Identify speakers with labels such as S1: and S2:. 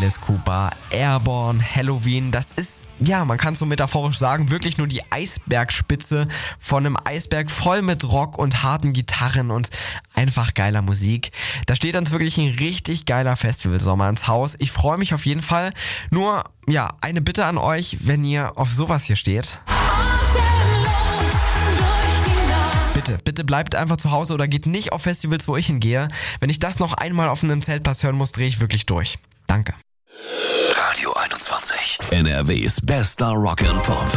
S1: Alice Cooper, Airborne, Helloween. Das ist, ja, man kann es so metaphorisch sagen, wirklich nur die Eisbergspitze von einem Eisberg voll mit Rock und harten Gitarren und einfach geiler Musik. Da steht uns wirklich ein richtig geiler Festivalsommer ins Haus. Ich freue mich auf jeden Fall. Nur, ja, eine Bitte an euch, wenn ihr auf sowas hier steht. Bitte bleibt einfach zu Hause oder geht nicht auf Festivals, wo ich hingehe. Wenn ich das noch einmal auf einem Zeltpass hören muss, drehe ich wirklich durch. Danke.
S2: Radio 21. NRWs bester Rock and Pop.